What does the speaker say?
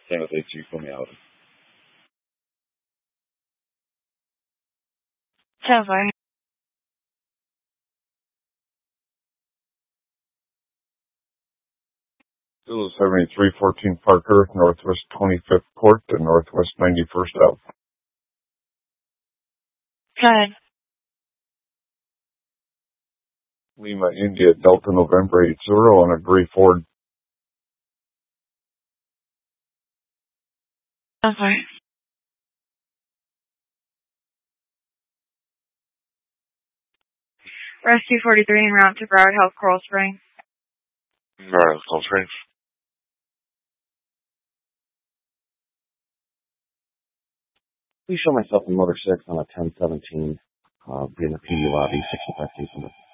San Jose 2 for me out. 10-4. Zulu 7314 Parker, Northwest 25th Court to Northwest 91st Ave. Go ahead. Lima, India, Delta November 80 on a gray Ford. 10-4. Rescue 43 en route to Broward Health, Coral Springs. Broward Health, Coral Springs. Please show myself in Motor 6 on a 1017, be in the PD lobby, 65 feet from it.